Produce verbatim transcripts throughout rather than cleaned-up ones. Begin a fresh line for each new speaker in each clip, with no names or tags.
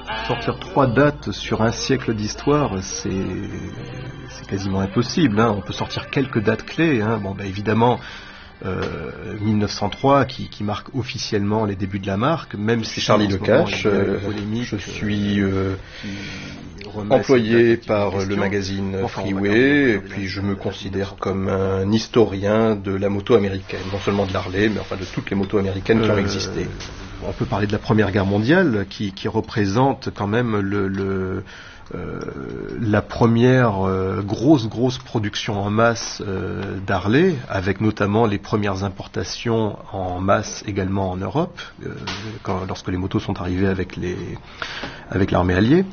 sortir trois dates sur un siècle d'histoire, c'est, c'est quasiment impossible. Hein. On peut sortir quelques dates clés. Hein. Bon, ben évidemment, euh, mille neuf cent trois qui, qui marque officiellement les débuts de la marque, même si
Charlie Lecache, euh, je suis euh, employé par le magazine enfin, Freeway, et puis je me considère comme un historien de la moto américaine, non seulement de l'Harley, mais enfin de toutes les motos américaines qui
euh,
ont existé.
On peut parler de la Première Guerre mondiale, qui, qui représente quand même le, le, euh, la première euh, grosse, grosse production en masse euh, d'Harley, avec notamment les premières importations en masse également en Europe, euh, quand, lorsque les motos sont arrivées avec, les, avec l'armée alliée.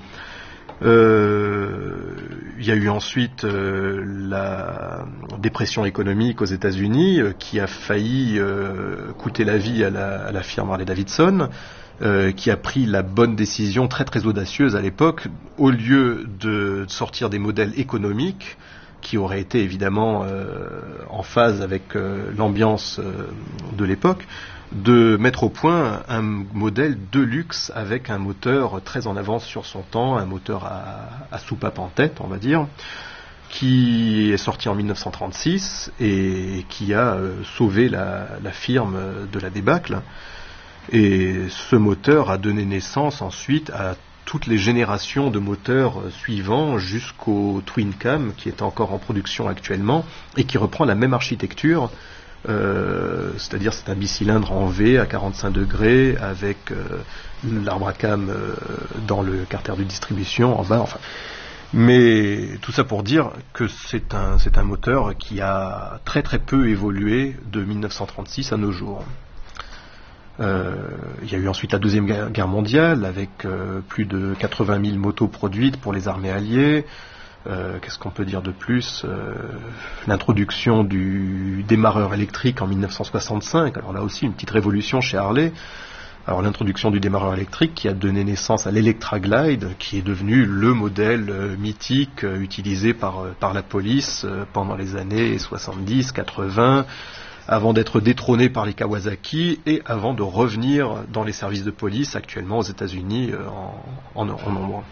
Euh, il y a eu ensuite euh, la dépression économique aux États-Unis euh, qui a failli euh, coûter la vie à la, à la firme Harley-Davidson, euh, qui a pris la bonne décision très très audacieuse à l'époque, au lieu de sortir des modèles économiques qui auraient été évidemment euh, en phase avec euh, l'ambiance euh, de l'époque, de mettre au point un modèle de luxe avec un moteur très en avance sur son temps, un moteur à, à soupape en tête, on va dire, qui est sorti en mille neuf cent trente-six et qui a euh, sauvé la, la firme de la débâcle. Et ce moteur a donné naissance ensuite à toutes les générations de moteurs suivants jusqu'au Twin Cam qui est encore en production actuellement et qui reprend la même architecture. Euh, c'est-à-dire c'est un bicylindre en V à quarante-cinq degrés avec euh, l'arbre à cam euh, dans le carter de distribution en bas, enfin. Mais tout ça pour dire que c'est un, c'est un moteur qui a très très peu évolué de mille neuf cent trente-six à nos jours. Euh, il y a eu ensuite la Deuxième Guerre mondiale avec euh, plus de quatre-vingt mille motos produites pour les armées alliées. Euh, qu'est-ce qu'on peut dire de plus euh, l'introduction du démarreur électrique en mille neuf cent soixante-cinq, alors là aussi une petite révolution chez Harley. Alors l'introduction du démarreur électrique qui a donné naissance à l'Electra Glide, qui est devenu le modèle euh, mythique euh, utilisé par, euh, par la police euh, pendant les années soixante-dix quatre-vingts, avant d'être détrôné par les Kawasaki et avant de revenir dans les services de police actuellement aux États-Unis euh, en, en, en nombre.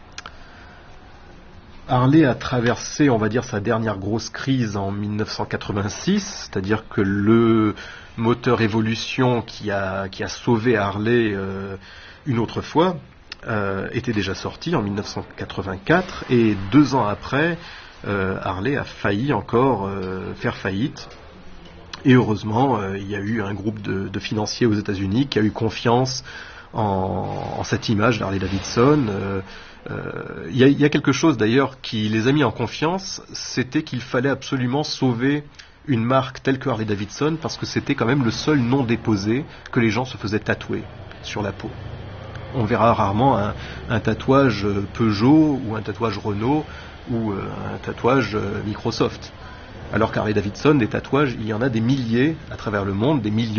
Harley a traversé, on va dire, sa dernière grosse crise en mille neuf cent quatre-vingt-six, c'est-à-dire que le moteur Evolution qui a, qui a sauvé Harley euh, une autre fois euh, était déjà sorti en mille neuf cent quatre-vingt-quatre, et deux ans après, euh, Harley a failli encore euh, faire faillite. Et heureusement, euh, il y a eu un groupe de, de financiers aux États-Unis qui a eu confiance en, en cette image d'Harley-Davidson. Euh, Euh, il, y a, il y a quelque chose d'ailleurs qui les a mis en confiance, c'était qu'il fallait absolument sauver une marque telle que Harley-Davidson parce que c'était quand même le seul nom déposé que les gens se faisaient tatouer sur la peau. On verra rarement un, un tatouage Peugeot ou un tatouage Renault ou euh, un tatouage Microsoft. Alors qu'Harley-Davidson, des tatouages, il y en a des milliers à travers le monde, des millions.